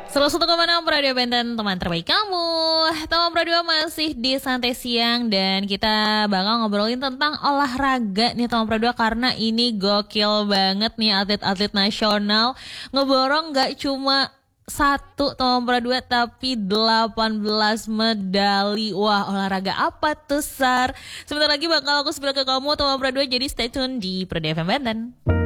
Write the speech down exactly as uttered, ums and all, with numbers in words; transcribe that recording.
seratus satu koma enam Radio Benten, teman terbaik kamu. Teman Pro dua masih di Santai Siang dan kita bakal ngobrolin tentang olahraga nih teman Pro dua, karena ini gokil banget nih atlet-atlet nasional ngeborong gak cuma satu teman Pro dua tapi delapan belas medali. Wah, olahraga apa tuh Sar? Sebentar lagi bakal aku spill ke kamu teman Pro dua, jadi stay tune di Pro dua F M Benten.